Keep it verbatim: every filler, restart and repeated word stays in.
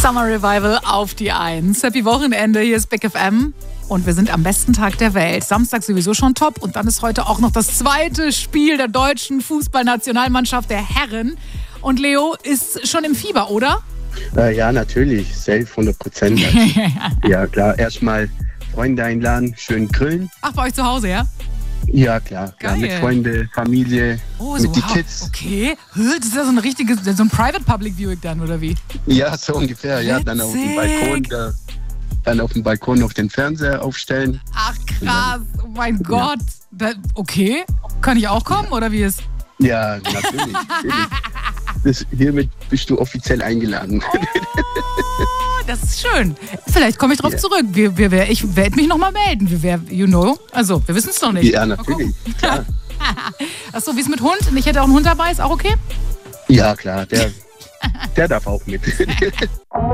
Summer Revival auf die Eins. Happy Wochenende, hier ist Big F M. Und wir sind am besten Tag der Welt. Samstag sowieso schon top. Und dann ist heute auch noch das zweite Spiel der deutschen Fußballnationalmannschaft der Herren. Und Leo ist schon im Fieber, oder? Äh, ja, natürlich. Safe, hundert Prozent. Ja, klar. Erstmal Freunde einladen, schön grillen. Ach, bei euch zu Hause, ja? Ja, klar. klar. Mit Freunde, Familie, oh, mit so, die wow. Kids. Okay. Das ist ja so ein richtiges, so ein Private Public Viewing dann, oder wie? Ja, so ungefähr. Ja, dann auf dem Balkon. Da, dann auf dem Balkon noch den Fernseher aufstellen. Ach, krass. Oh mein ja. Gott. Da, okay. Kann ich auch kommen, oder wie ist? Ja, natürlich. natürlich. Das, hiermit bist du offiziell eingeladen. Oh, das ist schön. Vielleicht komme ich drauf yeah. zurück. Wir, wir, wir, ich werde mich nochmal melden. Wir, wir, you know. Also, wir wissen es noch nicht. Ja, natürlich. Klar. Achso, wie ist mit Hund? Ich hätte auch einen Hund dabei. Ist auch okay? Ja, klar. Der, der darf auch mit.